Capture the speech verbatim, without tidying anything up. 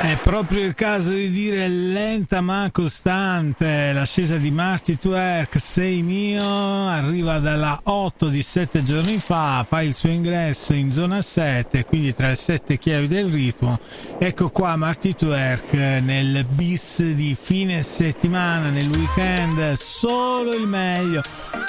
È proprio il caso di dire lenta ma costante. L'ascesa di Marty Twerk, Sei Mio, arriva dalla otto di sette giorni fa, fa il suo ingresso in zona sette, quindi tra le sette chiavi del ritmo. Ecco qua Marty Twerk nel bis di fine settimana, nel weekend, solo il meglio.